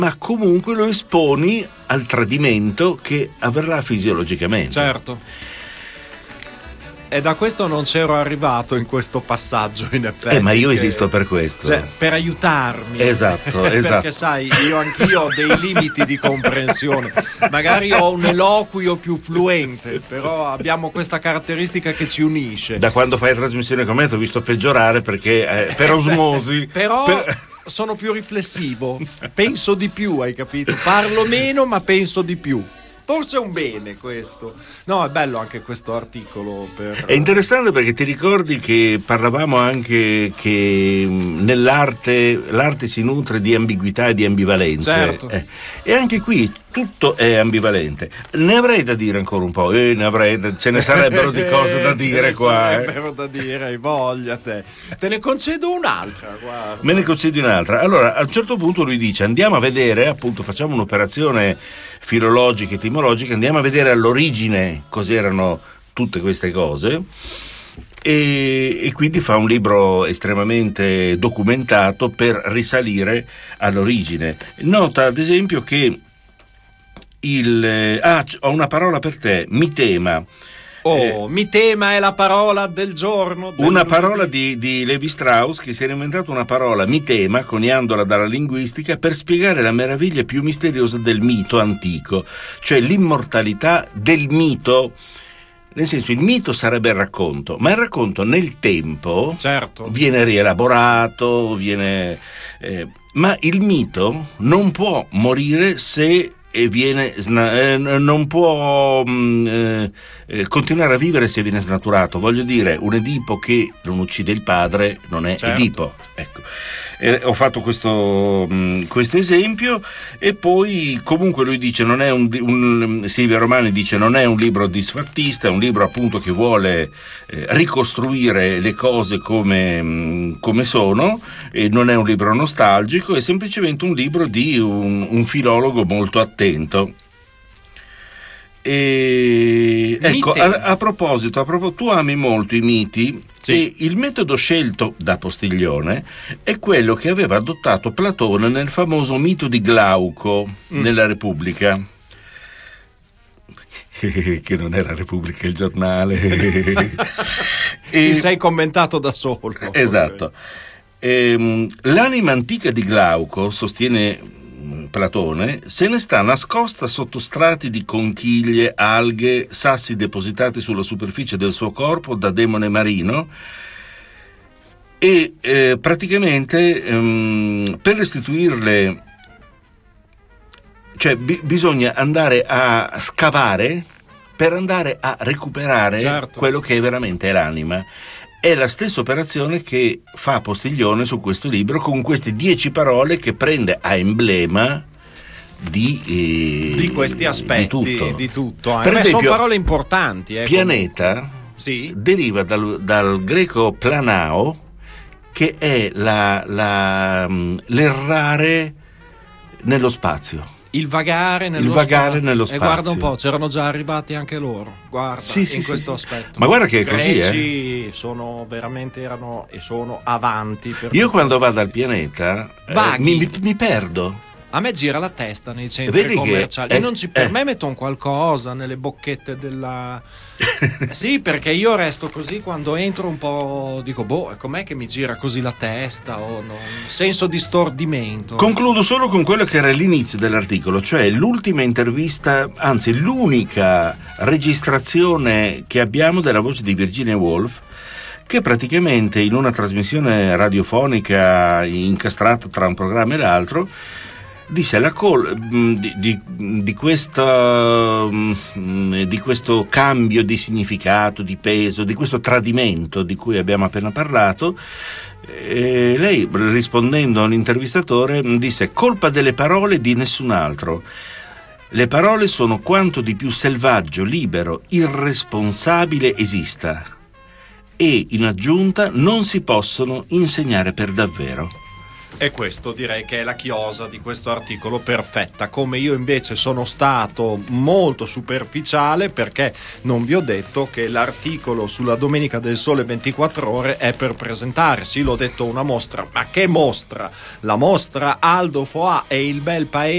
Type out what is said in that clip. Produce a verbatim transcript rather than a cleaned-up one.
ma comunque lo esponi al tradimento che avverrà fisiologicamente. Certo. E da questo non c'ero arrivato in questo passaggio, in effetti. Eh, ma io che, esisto per questo. Cioè, per aiutarmi. Esatto, esatto. Perché sai, io anch'io ho dei limiti di comprensione. Magari ho un eloquio più fluente, però abbiamo questa caratteristica che ci unisce. Da quando fai la trasmissione con me ti ho visto peggiorare perché eh, per osmosi. Però per... sono più riflessivo, penso di più, hai capito? Parlo meno, ma penso di più. Forse è un bene questo. No, è bello anche questo articolo. Per... È interessante perché ti ricordi che parlavamo anche che nell'arte l'arte si nutre di ambiguità e di ambivalenze. Certo. Eh, e anche qui tutto è ambivalente. Ne avrei da dire ancora un po', eh, ne avrei da... ce ne sarebbero di cose da dire ce qua. Ce ne sarebbero eh. da dire, hai voglia te. Te ne concedo un'altra, guarda. Me ne concedi un'altra. Allora, a un certo punto lui dice, andiamo a vedere, appunto, facciamo un'operazione filologica, etimologica, andiamo a vedere all'origine cos'erano tutte queste cose e, e quindi fa un libro estremamente documentato per risalire all'origine. Nota ad esempio che il ah, ho una parola per te, mitema. Oh, eh, mitema è la parola del giorno. Del una lunedì. parola di, di Levi Strauss, che si era inventato una parola mitema, coniandola dalla linguistica, per spiegare la meraviglia più misteriosa del mito antico, cioè l'immortalità del mito. Nel senso, il mito sarebbe il racconto, ma il racconto nel tempo certo. viene rielaborato, viene, eh, ma il mito non può morire se e viene eh, non può mh, eh, eh, continuare a vivere se viene snaturato. Voglio dire, un Edipo che non uccide il padre non è certo. Edipo, ecco. Eh, ho fatto questo mh, questo esempio. E poi comunque lui dice non è un, un Silvia Romani dice non è un libro disfattista, è un libro appunto che vuole eh, ricostruire le cose come, mh, come sono, e non è un libro nostalgico, è semplicemente un libro di un, un filologo molto attento. E ecco, a, a proposito, a proposito, tu ami molto i miti, sì. E il metodo scelto da Postiglione è quello che aveva adottato Platone nel famoso mito di Glauco mm. nella Repubblica. Che non è la Repubblica, il giornale. E ti sei commentato da solo. Esatto. E, l'anima antica di Glauco, sostiene Platone, se ne sta nascosta sotto strati di conchiglie, alghe, sassi depositati sulla superficie del suo corpo da demone marino, e eh, praticamente ehm, per restituirle, cioè bi- bisogna andare a scavare per andare a recuperare certo. quello che è veramente l'anima. È la stessa operazione che fa Postiglione su questo libro, con queste dieci parole che prende a emblema di, eh, di questi aspetti, di tutto. Di tutto. Per Beh, esempio, sono parole importanti. Eh, pianeta sì? deriva dal, dal greco planao, che è la, la, l'errare nello spazio. Il vagare nello il vagare spazio. nello E spazio. guarda un po', c'erano già arrivati anche loro. Guarda, sì, sì, in sì, questo sì. aspetto. Ma guarda che è Greci così, eh. sono veramente erano e sono avanti. Per Io quando aspetto. vado al pianeta eh, mi, mi, mi perdo. A me gira la testa nei centri Vedi commerciali. che, e eh, non ci, per eh. me mettono qualcosa nelle bocchette della. Sì, perché io resto così quando entro un po'. Dico, boh, com'è che mi gira così la testa? O no? Senso di stordimento. Concludo solo con quello che era l'inizio dell'articolo, cioè l'ultima intervista, anzi l'unica registrazione che abbiamo della voce di Virginia Woolf, che praticamente in una trasmissione radiofonica incastrata tra un programma e l'altro disse la col di, di, di, questa, di questo cambio di significato, di peso, di questo tradimento di cui abbiamo appena parlato. E lei, rispondendo all'intervistatore, disse: colpa delle parole, di nessun altro. Le parole sono quanto di più selvaggio, libero, irresponsabile esista, e in aggiunta non si possono insegnare per davvero. E questo direi che è la chiosa di questo articolo perfetta, come io invece sono stato molto superficiale perché non vi ho detto che l'articolo sulla Domenica del Sole ventiquattro Ore è per presentare, sì l'ho detto, una mostra, ma che mostra? La mostra Aldo Foà e il bel paese